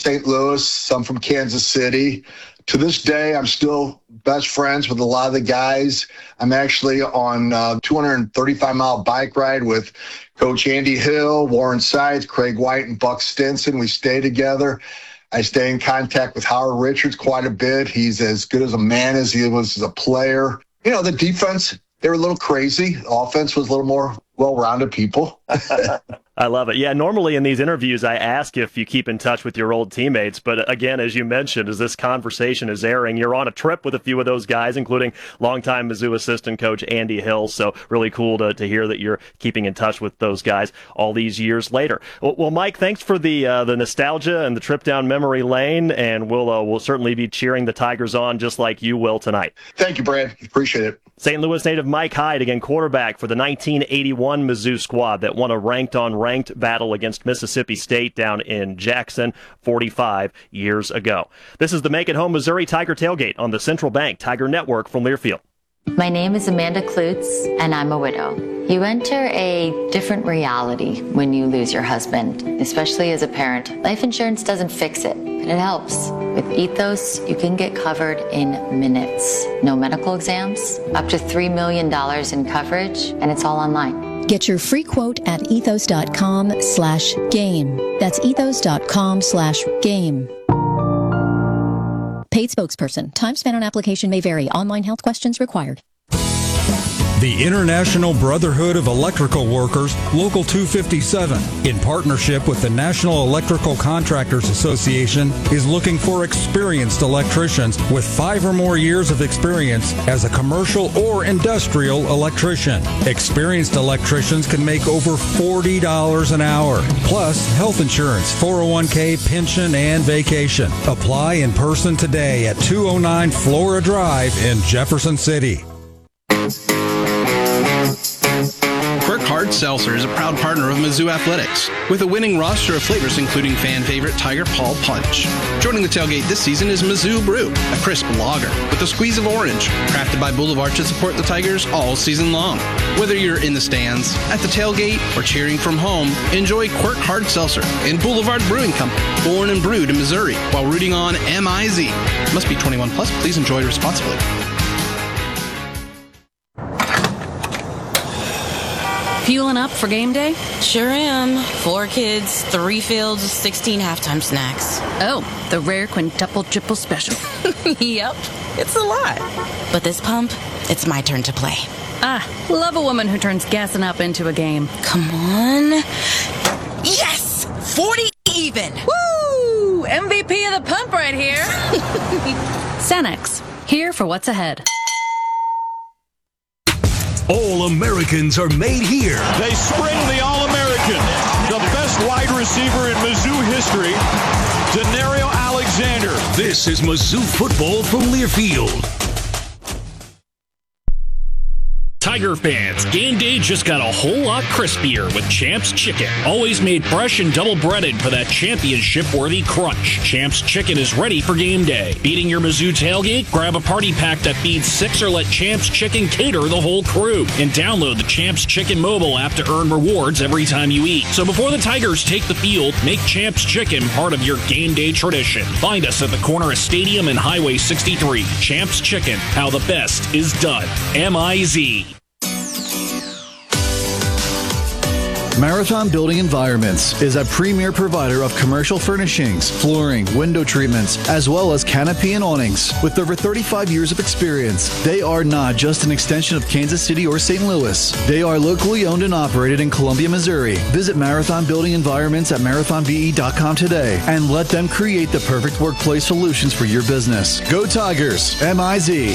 St. Louis, some from Kansas City. To this day, I'm still best friends with a lot of the guys. I'm actually on a 235-mile bike ride with Coach Andy Hill, Warren Sides, Craig White, and Buck Stinson. We stay together. I stay in contact with Howard Richards quite a bit. He's as good as a man as he was as a player. You know, the defense, they were a little crazy. The offense was a little more well-rounded people. I love it. Yeah, normally in these interviews, I ask if you keep in touch with your old teammates. But again, as you mentioned, as this conversation is airing, you're on a trip with a few of those guys, including longtime Mizzou assistant coach Andy Hill. So really cool to hear that you're keeping in touch with those guys all these years later. Well, Mike, thanks for the nostalgia and the trip down memory lane. And we'll certainly be cheering the Tigers on just like you will tonight. Thank you, Brad. Appreciate it. St. Louis native Mike Hyde, again, quarterback for the 1981 Mizzou squad that won a ranked-on-ranked battle against Mississippi State down in Jackson 45 years ago. This is the Make It Home Missouri Tiger Tailgate on the Central Bank Tiger Network from Learfield. My name is Amanda Klutz, and I'm a widow. You enter a different reality when you lose your husband, especially as a parent. Life insurance doesn't fix it, but it helps. With Ethos, you can get covered in minutes. No medical exams, up to $3 million in coverage, and it's all online. Get your free quote at ethos.com/game. That's ethos.com/game. Paid spokesperson. Time spent on application may vary. Online health questions required. The International Brotherhood of Electrical Workers, Local 257, in partnership with the National Electrical Contractors Association, is looking for experienced electricians with 5 or more years of experience as a commercial or industrial electrician. Experienced electricians can make over $40 an hour, plus health insurance, 401k, pension, and vacation. Apply in person today at 209 Flora Drive in Jefferson City. Quirk Hard Seltzer is a proud partner of Mizzou Athletics, with a winning roster of flavors including fan favorite Tiger Paw Punch. Joining the tailgate this season is Mizzou Brew, a crisp lager with a squeeze of orange, crafted by Boulevard to support the Tigers all season long. Whether you're in the stands, at the tailgate, or cheering from home, enjoy Quirk Hard Seltzer in Boulevard Brewing Company, born and brewed in Missouri, while rooting on MIZ. Must be 21 plus. Please enjoy responsibly. Fueling up for game day? Sure am. 4 kids, 3 fields, 16 halftime snacks. Oh, the rare quintuple triple special. Yep, it's a lot. But this pump, it's my turn to play. Love a woman who turns gassing up into a game. Come on. Yes! 40 even! Woo! MVP of the pump right here. Sanex, here for what's ahead. All Americans are made here. They spring the All-American, the best wide receiver in Mizzou history, Denario Alexander. This is Mizzou football from Learfield. Tiger fans, game day just got a whole lot crispier with Champs Chicken. Always made fresh and double-breaded for that championship-worthy crunch. Champs Chicken is ready for game day. Beating your Mizzou tailgate? Grab a party pack that feeds 6 or let Champs Chicken cater the whole crew. And download the Champs Chicken mobile app to earn rewards every time you eat. So before the Tigers take the field, make Champs Chicken part of your game day tradition. Find us at the corner of Stadium and Highway 63. Champs Chicken, how the best is done. MIZ. Marathon Building Environments is a premier provider of commercial furnishings, flooring, window treatments, as well as canopy and awnings. With over 35 years of experience, they are not just an extension of Kansas City or St. Louis. They are locally owned and operated in Columbia, Missouri. Visit Marathon Building Environments at marathonbe.com today and let them create the perfect workplace solutions for your business. Go Tigers! MIZ.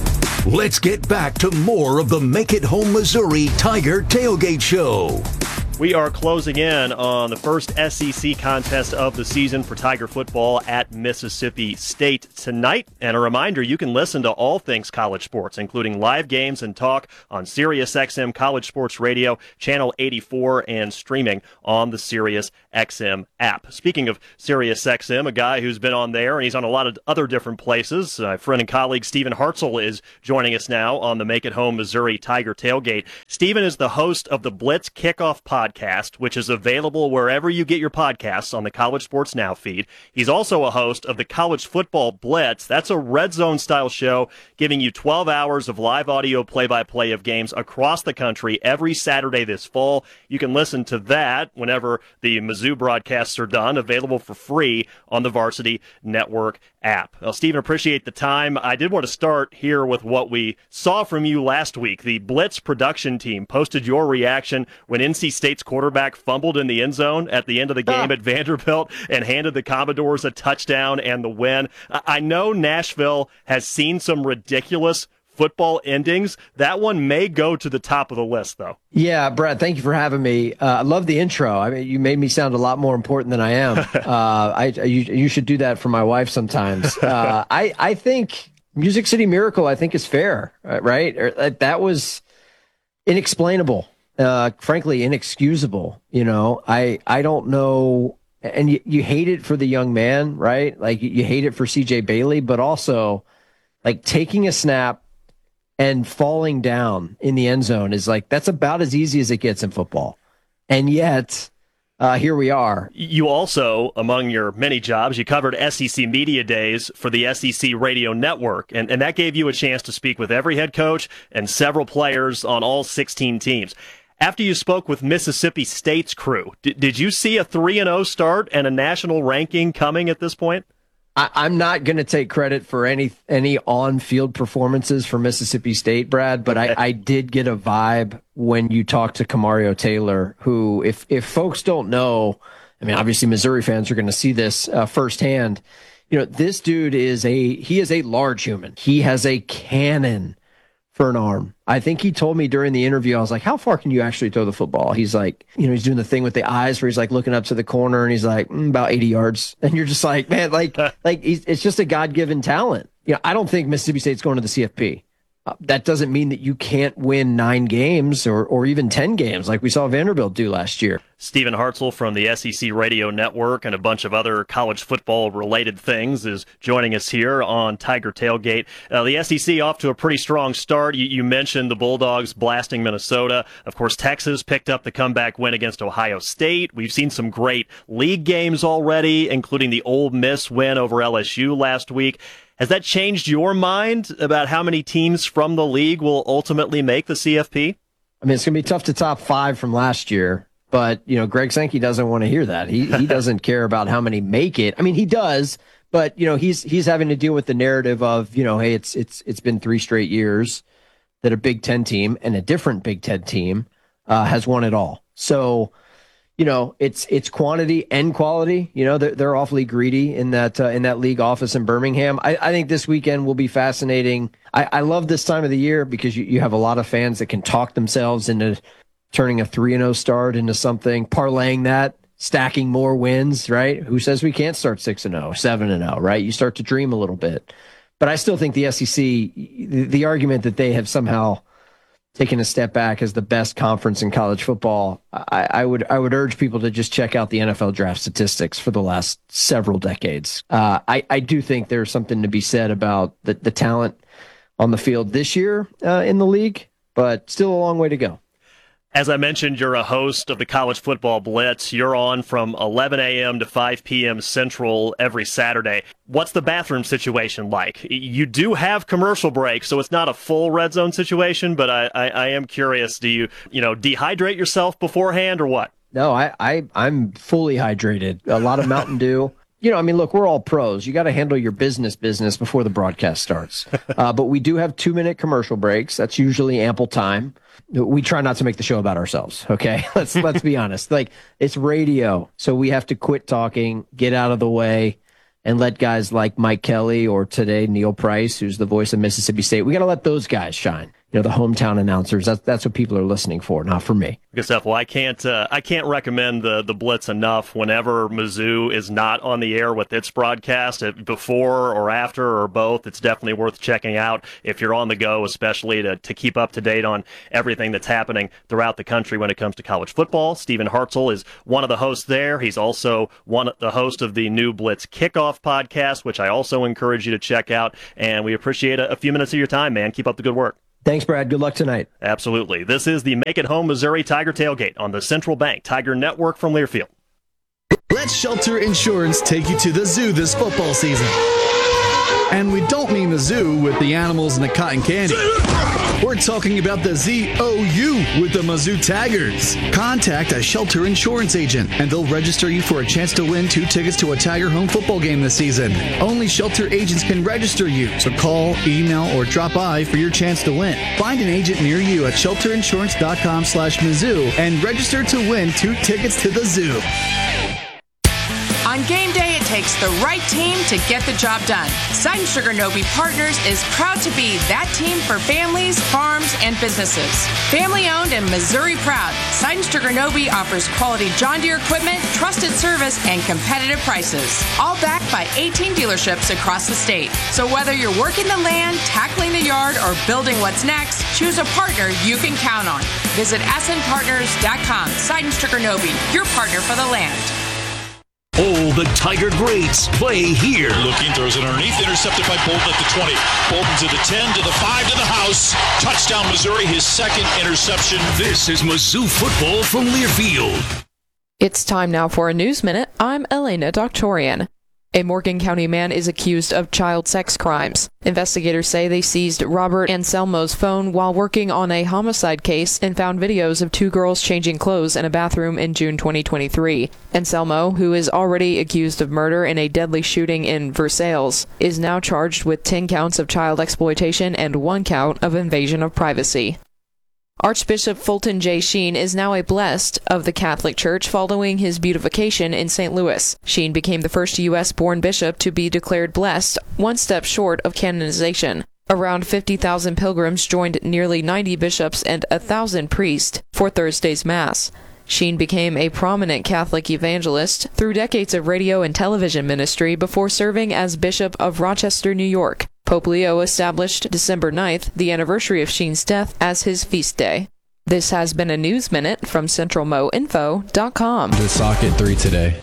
Let's get back to more of the Make It Home Missouri Tiger Tailgate Show. We are closing in on the first SEC contest of the season for Tiger football at Mississippi State tonight. And a reminder, you can listen to all things college sports, including live games and talk on SiriusXM College Sports Radio, Channel 84, and streaming on the SiriusXM app. Speaking of SiriusXM, a guy who's been on there, and he's on a lot of other different places, my friend and colleague Stephen Hartzell is joining us now on the Make It Home Missouri Tiger Tailgate. Stephen is the host of the Blitz Kickoff Podcast, which is available wherever you get your podcasts on the College Sports Now feed. He's also a host of the College Football Blitz. That's a red zone style show giving you 12 hours of live audio play-by-play of games across the country every Saturday this fall. You can listen to that whenever the Mizzou broadcasts are done, available for free on the Varsity Network app. Well, Stephen, appreciate the time. I did want to start here with what we saw from you last week. The Blitz production team posted your reaction when NC State's quarterback fumbled in the end zone at the end of the game at Vanderbilt and handed the Commodores a touchdown and the win. I know Nashville has seen some ridiculous football endings. That one may go to the top of the list, though. Yeah, Brett, thank you for having me. I love the intro. I mean, you made me sound a lot more important than I am. You should do that for my wife sometimes. I think Music City Miracle, I think, is fair, right? That was inexplainable, frankly, inexcusable. You know, I don't know. And you hate it for the young man, right? Like, you hate it for CJ Bailey, but also, like, taking a snap and falling down in the end zone is like, that's about as easy as it gets in football. And yet, here we are. You also, among your many jobs, you covered SEC Media Days for the SEC Radio Network, and that gave you a chance to speak with every head coach and several players on all 16 teams. After you spoke with Mississippi State's crew, did you see a 3-0 start and a national ranking coming at this point? I'm not going to take credit for any on-field performances for Mississippi State, Brad, but I did get a vibe when you talked to Kamario Taylor, who, if folks don't know, I mean, obviously Missouri fans are going to see this firsthand. You know, this dude is a large human. He has a cannon for an arm. I think he told me during the interview, I was like, how far can you actually throw the football? He's like, you know, he's doing the thing with the eyes where he's like looking up to the corner and he's like, about 80 yards. And you're just like, man, it's just a God-given talent. You know, I don't think Mississippi State's going to the CFP. That doesn't mean that you can't win 9 games or even 10 games like we saw Vanderbilt do last year. Stephen Hartzell from the SEC Radio Network and a bunch of other college football-related things is joining us here on Tiger Tailgate. The SEC off to a pretty strong start. You mentioned the Bulldogs blasting Minnesota. Of course, Texas picked up the comeback win against Ohio State. We've seen some great league games already, including the Ole Miss win over LSU last week. Has that changed your mind about how many teams from the league will ultimately make the CFP? I mean, it's going to be tough to top 5 from last year, but, you know, Greg Sankey doesn't want to hear that. He doesn't care about how many make it. I mean, he does, but, you know, he's having to deal with the narrative of, you know, hey, it's been 3 straight years that a Big Ten team and a different Big Ten team has won it all. So, you know, it's quantity and quality. You know, they're awfully greedy in that league office in Birmingham. I think this weekend will be fascinating. I love this time of the year because you have a lot of fans that can talk themselves into turning a 3-0 start into something, parlaying that, stacking more wins, right? Who says we can't start 6-0, 7-0, right? You start to dream a little bit. But I still think the SEC, the argument that they have somehow taking a step back as the best conference in college football, I would urge people to just check out the NFL draft statistics for the last several decades. I do think there's something to be said about the talent on the field this year in the league, but still a long way to go. As I mentioned, you're a host of the College Football Blitz. You're on from 11 a.m. to 5 p.m. Central every Saturday. What's the bathroom situation like? You do have commercial breaks, so it's not a full red zone situation, but I am curious, do you dehydrate yourself beforehand or what? No, I'm fully hydrated. A lot of Mountain Dew. You know, I mean, look, we're all pros. You got to handle your business before the broadcast starts. But we do have 2-minute commercial breaks. That's usually ample time. We try not to make the show about ourselves, okay? Let's be honest. Like, it's radio, so we have to quit talking, get out of the way, and let guys like Mike Kelly or today Neil Price, who's the voice of Mississippi State, we got to let those guys shine. the hometown announcers. That's what people are listening for, not for me. Good stuff. Well, I can't recommend the Blitz enough. Whenever Mizzou is not on the air with its broadcast, before or after or both, it's definitely worth checking out if you're on the go, especially to keep up to date on everything that's happening throughout the country when it comes to college football. Stephen Hartzell is one of the hosts there. He's also the host of the new Blitz Kickoff podcast, which I also encourage you to check out. And we appreciate a few minutes of your time, man. Keep up the good work. Thanks, Brad. Good luck tonight. Absolutely. This is the Make It Home Missouri Tiger Tailgate on the Central Bank Tiger Network from Learfield. Let Shelter Insurance take you to the zoo this football season. And we don't mean the zoo with the animals and the cotton candy. We're talking about the ZOU with the Mizzou Tigers. Contact a Shelter Insurance agent, and they'll register you for a chance to win 2 tickets to a Tiger home football game this season. Only Shelter agents can register you, so call, email, or drop by for your chance to win. Find an agent near you at shelterinsurance.com/Mizzou and register to win 2 tickets to the zoo. On game day, it takes the right team to get the job done. Seidenstricker Nobe Partners is proud to be that team for families, farms, and businesses. Family owned and Missouri proud, Seidenstricker Nobe offers quality John Deere equipment, trusted service, and competitive prices. All backed by 18 dealerships across the state. So whether you're working the land, tackling the yard, or building what's next, choose a partner you can count on. Visit snpartners.com. Seidenstricker Nobe, your partner for the land. All the Tiger greats play here. Looking, throws it underneath, intercepted by Bolton at the 20. Bolton to the 10, to the 5, to the house. Touchdown, Missouri, his second interception. This is Mizzou football from Learfield. It's time now for a News Minute. I'm Elena Doctorian. A Morgan County man is accused of child sex crimes. Investigators say they seized Robert Anselmo's phone while working on a homicide case and found videos of 2 girls changing clothes in a bathroom in June 2023. Anselmo, who is already accused of murder in a deadly shooting in Versailles, is now charged with 10 counts of child exploitation and 1 count of invasion of privacy. Archbishop Fulton J. Sheen is now a blessed of the Catholic Church following his beatification in St. Louis. Sheen became the first U.S.-born bishop to be declared blessed, 1 step short of canonization. Around 50,000 pilgrims joined nearly 90 bishops and 1,000 priests for Thursday's Mass. Sheen became a prominent Catholic evangelist through decades of radio and television ministry before serving as Bishop of Rochester, New York. Pope Leo established December 9th, the anniversary of Sheen's death, as his feast day. This has been a News Minute from CentralMoInfo.com. The Socket 3 today.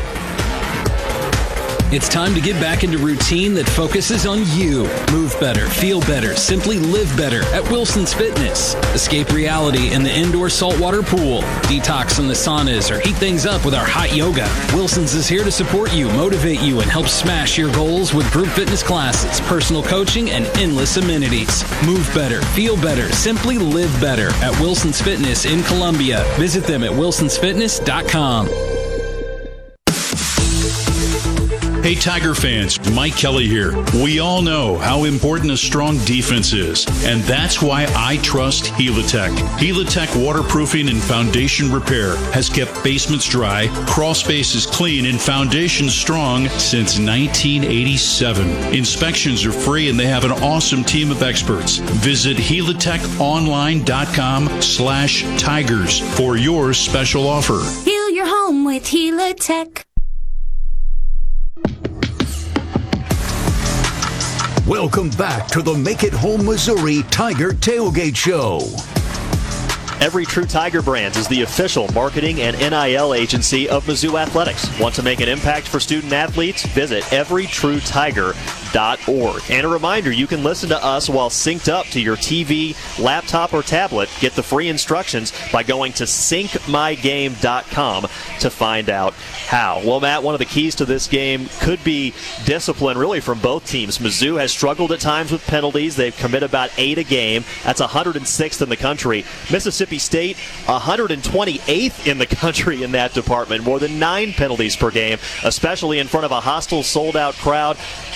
It's time to get back into routine that focuses on you. Move better, feel better, simply live better at Wilson's Fitness. Escape reality in the indoor saltwater pool. Detox in the saunas or heat things up with our hot yoga. Wilson's is here to support you, motivate you, and help smash your goals with group fitness classes, personal coaching, and endless amenities. Move better, feel better, simply live better at Wilson's Fitness in Columbia. Visit them at wilsonsfitness.com. Hey Tiger fans, Mike Kelly here. We all know how important a strong defense is, and that's why I trust Helitech. Helitech waterproofing and foundation repair has kept basements dry, crawl spaces clean, and foundations strong since 1987. Inspections are free and they have an awesome team of experts. Visit helitechonline.com/tigers for your special offer. Heal your home with Helitech. Welcome back to the Make It Home Missouri Tiger Tailgate Show. Every True Tiger Brands is the official marketing and NIL agency of Mizzou Athletics. Want to make an impact for student athletes? Visit everytruetiger.org. And a reminder, you can listen to us while synced up to your TV, laptop, or tablet. Get the free instructions by going to syncmygame.com to find out how. Well, Matt, one of the keys to this game could be discipline, really, from both teams. Mizzou has struggled at times with penalties. They've committed about 8 a game. That's 106th in the country. Mississippi State, 128th in the country in that department. More than 9 penalties per game, especially in front of a hostile, sold-out crowd, trying to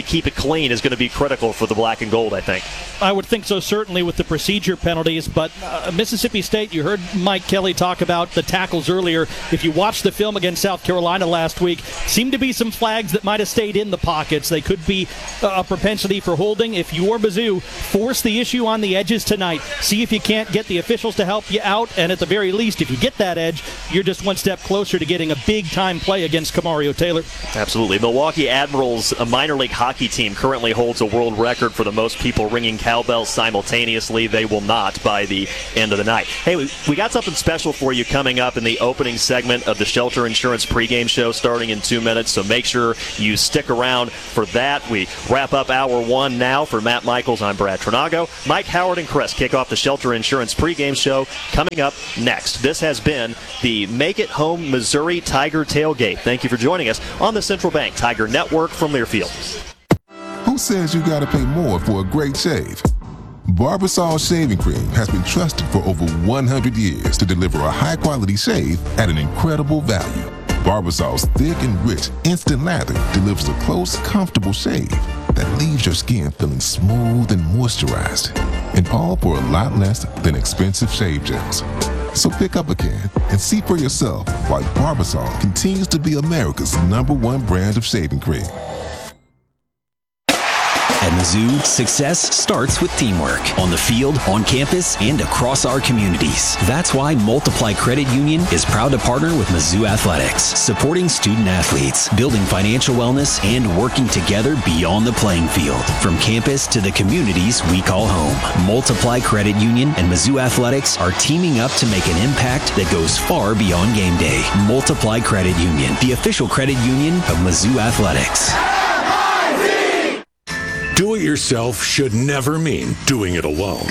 keep it clean is going to be critical for the black and gold, I think. I would think so, certainly with the procedure penalties, but Mississippi State, you heard Mike Kelly talk about the tackles earlier. If you watch the film against South Carolina last week, seemed to be some flags that might have stayed in the pockets. They could be a propensity for holding. If you're Mizzou, force the issue on the edges tonight. See if you can't get the officials to help you out, and at the very least, if you get that edge, you're just one step closer to getting a big-time play against Kamario Taylor. Absolutely. Milwaukee Admirals, a minor league hockey team, currently holds a world record for the most people ringing cowbells simultaneously. They will not by the end of the night. Hey, we got something special for you coming up in the opening segment of the Shelter Insurance pregame show starting in 2 minutes, so make sure you stick around for that. We wrap up Hour 1 now. For Matt Michaels, I'm Brad Trinago. Mike, Howard, and Chris kick off the Shelter Insurance pregame show coming up next. This has been the Make It Home Missouri Tiger Tailgate. Thank you for joining us on the Central Bank Tiger Network from Learfield. Who says you got to pay more for a great shave? Barbasol Shaving Cream has been trusted for over 100 years to deliver a high-quality shave at an incredible value. Barbasol's thick and rich instant lather delivers a close, comfortable shave that leaves your skin feeling smooth and moisturized, and all for a lot less than expensive shave gels. So pick up a can and see for yourself why Barbasol continues to be America's #1 brand of shaving cream. At Mizzou, success starts with teamwork on the field, on campus, and across our communities. That's why Multiply Credit Union is proud to partner with Mizzou Athletics, supporting student athletes, building financial wellness, and working together beyond the playing field. From campus to the communities we call home, Multiply Credit Union and Mizzou Athletics are teaming up to make an impact that goes far beyond game day. Multiply Credit Union, the official credit union of Mizzou Athletics. Do it yourself should never mean doing it alone.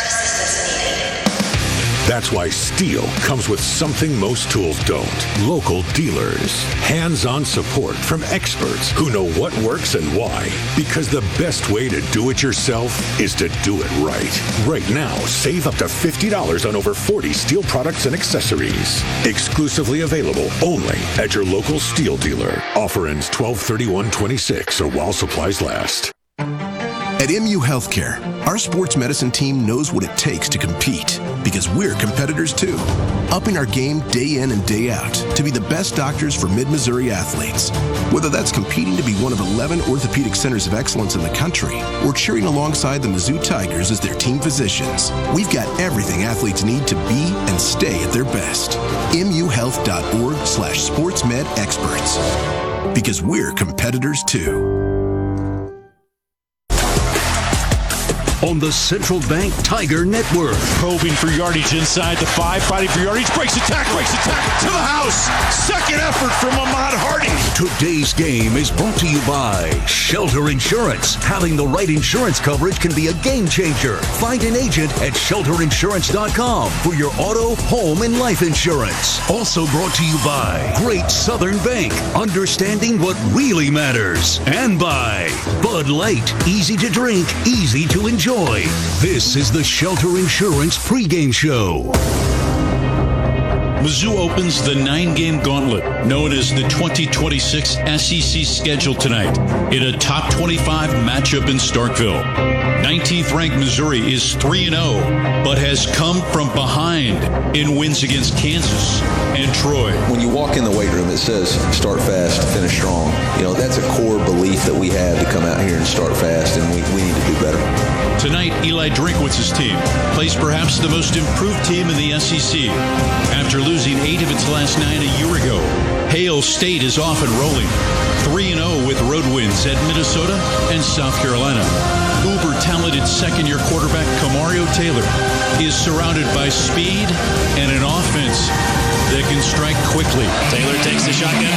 That's why Steel comes with something most tools don't. Local dealers. Hands-on support from experts who know what works and why. Because the best way to do it yourself is to do it right. Right now, save up to $50 on over 40 Steel products and accessories. Exclusively available only at your local Steel dealer. Offer ends 12/31/26 or while supplies last. At MU Healthcare, our sports medicine team knows what it takes to compete because we're competitors too. Upping our game day in and day out to be the best doctors for Mid-Missouri athletes. Whether that's competing to be one of 11 orthopedic centers of excellence in the country or cheering alongside the Mizzou Tigers as their team physicians, we've got everything athletes need to be and stay at their best. MUHealth.org/sportsmedexperts. Because we're competitors too. On the Central Bank Tiger Network. Probing for yardage inside the 5, fighting for yardage, breaks a tackle to the house. Second effort from Ahmad Hardy. Today's game is brought to you by Shelter Insurance. Having the right insurance coverage can be a game changer. Find an agent at shelterinsurance.com for your auto, home, and life insurance. Also brought to you by Great Southern Bank, understanding what really matters. And by Bud Light, easy to drink, easy to enjoy. This is the Shelter Insurance pregame show. Mizzou opens the 9-game gauntlet known as the 2026 SEC schedule tonight in a top 25 matchup in Starkville. 19th ranked Missouri is 3-0, but has come from behind in wins against Kansas and Troy. When you walk in the weight room, it says start fast, finish strong. You know, that's a core belief that we had to come out here and start fast, and we need to do better. Tonight, Eli Drinkwitz's team plays perhaps the most improved team in the SEC. After losing 8 of its last 9 a year ago, Hail State is off and rolling. 3-0 with road wins at Minnesota and South Carolina. Uber-talented second-year quarterback Kamario Taylor is surrounded by speed and an offense that can strike quickly. Taylor takes the shotgun.